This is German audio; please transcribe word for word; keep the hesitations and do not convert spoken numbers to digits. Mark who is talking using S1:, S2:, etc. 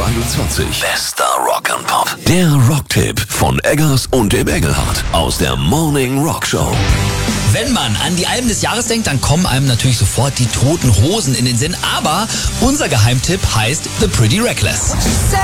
S1: einundzwanzig. Bester Rock and Pop. Der Rocktipp von Eggers und dem Engelhardt aus der Morning Rock Show.
S2: Wenn man an die Alben des Jahres denkt, dann kommen einem natürlich sofort die Toten Hosen in den Sinn. Aber unser Geheimtipp heißt The Pretty Reckless.